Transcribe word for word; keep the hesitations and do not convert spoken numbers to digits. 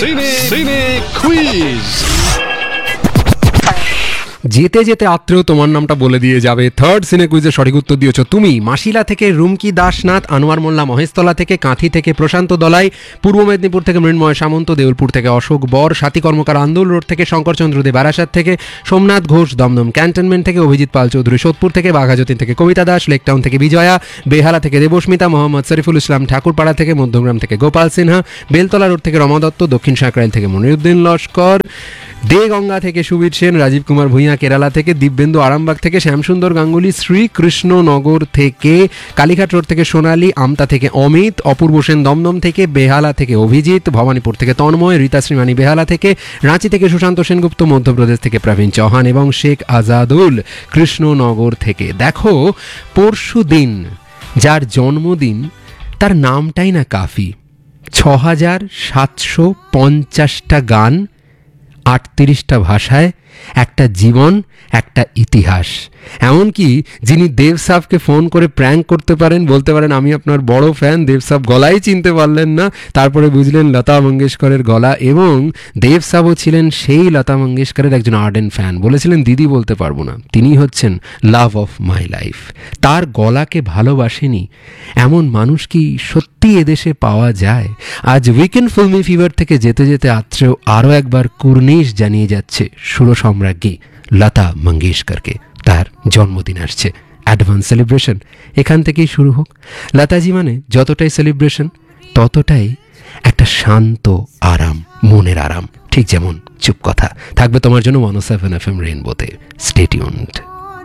সিনে সিনে কুইজ। যেতে যেতে আত্রেও তোমার নামটা বলে দিয়ে যাবে। থার্ড সিনে কুইজের সঠিক উত্তর দিয়েছো তুমি। মাসিলা থেকে রুমকি দাসনাথ, আনোয়ার মোল্লা মহেশতলা থেকে, কাঁথি থেকে প্রশান্ত দলাই, পূর্ব মেদিনীপুর থেকে মৃন্ময় সামন্ত, দেউলপুর থেকে অশোক বর, সাথী কর্মকার আন্দোল রোড থেকে, শঙ্করচন্দ্র দে বারাসাত থেকে, সোমনাথ ঘোষ দমদম ক্যান্টনমেন্ট থেকে, অভিজিৎ পাল চৌধুরী সোদপুর থেকে, বাঘাযতীন থেকে কবিতা দাস, লেকটাউন থেকে বিজয়া, বেহালা থেকে দেবস্মিতা, মোহাম্মদ শরীফুল ইসলাম ঠাকুরপাড়া থেকে, মধ্যগ্রাম থেকে গোপাল সিনহা, বেলতলা রোড থেকে রমা দত্ত, দক্ষিণ সাঁকরাইল থেকে মনিরুদ্দিন লস্কর, দেগঙ্গা থেকে সুবীর সেন, রাজীব কুমার ভূঁইয়া কেরালা থেকে, দিব্যেন্দু আরামবাগ থেকে, শ্যামসুন্দর গাঙ্গুলি শ্রীকৃষ্ণনগর থেকে, কালীঘাট রোড থেকে সোনালী, আমতা থেকে অমিত, অপূর্ব সেন দমদম থেকে, বেহালা থেকে অভিজিৎ, ভবানীপুর থেকে তন্ময়, রীতা শ্রীমানি বেহালা থেকে, রাঁচি থেকে সুশান্ত সেনগুপ্ত, মধ্যপ্রদেশ থেকে প্রবীণ চৌহান এবং শেখ আজাদুল কৃষ্ণনগর থেকে। দেখো, পরশু দিন যার জন্মদিন তার নামটাই না কাফি। ছ হাজার সাতশো পঞ্চাশটা গান, আটত্রিশটা ভাষায়, একটা জীবন, একটা ইতিহাস। এমনকি যিনি দেব সাহকে ফোন করে প্র্যাঙ্ক করতে পারেন, বলতে পারেন আমি আপনার বড় ফ্যান, দেব সাহ গলাই চিনতে পারলেন না, তারপরে বুঝলেন লতা মঙ্গেশকরের গলা, এবং দেব সাহও ছিলেন সেই লতা মঙ্গেশকরের একজন আর্ডেন্ট ফ্যান। বলেছিলেন দিদি বলতে পারবো না, তিনি হচ্ছেন লাভ অফ মাই লাইফ। তার গলাকে ভালোবাসেনি এমন মানুষ কি সত্যি এদেশে পাওয়া যায়? আজ উইকেন্ড ফিল্মি ফিভার থেকে যেতে যেতে আত্রেও আরও একবার কুর্নিশ জানিয়ে যাচ্ছে সুর সম্রাজ্ঞী লতা মঙ্গেশকরকে। তার জন্মদিন আসছে, অ্যাডভান্স সেলিব্রেশন এখান থেকেই শুরু হোক। লতাজি মানে যতটাই সেলিব্রেশন ততটাই একটা শান্ত আরাম, মনের আরাম, ঠিক যেমন চুপ কথা। থাকবে তোমার জন্য ওয়ান ও seven F M রেইনবোতে। Stay tuned.